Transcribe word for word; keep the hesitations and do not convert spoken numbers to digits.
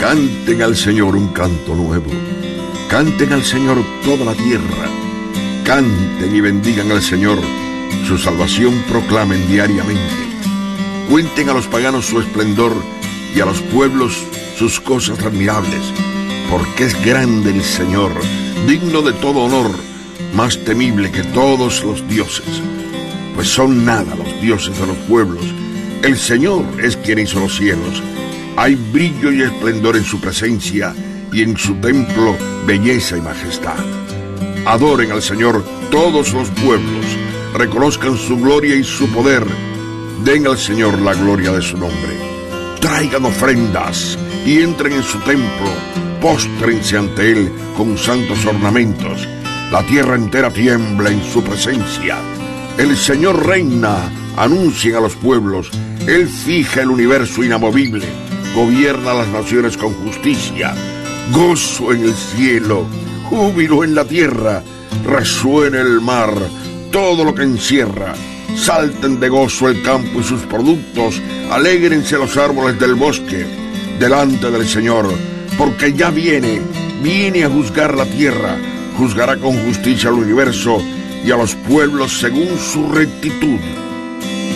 Canten al Señor un canto nuevo. Canten al Señor toda la tierra. Canten y bendigan al Señor. Su salvación proclamen diariamente. Cuenten a los paganos su esplendor y a los pueblos sus cosas admirables. Porque es grande el Señor, digno de todo honor, más temible que todos los dioses. Pues son nada los dioses de los pueblos. El Señor es quien hizo los cielos. Hay brillo y esplendor en su presencia, y en su templo belleza y majestad. Adoren al Señor todos los pueblos, reconozcan su gloria y su poder, den al Señor la gloria de su nombre. Traigan ofrendas y entren en su templo, póstrense ante él con santos ornamentos. La tierra entera tiembla en su presencia. El Señor reina, anuncien a los pueblos. Él fija el universo inamovible, gobierna las naciones con justicia. Gozo en el cielo, júbilo en la tierra, resuene el mar, todo lo que encierra. Salten de gozo el campo y sus productos, alégrense los árboles del bosque, delante del Señor, porque ya viene, viene a juzgar la tierra, juzgará con justicia al universo y a los pueblos según su rectitud.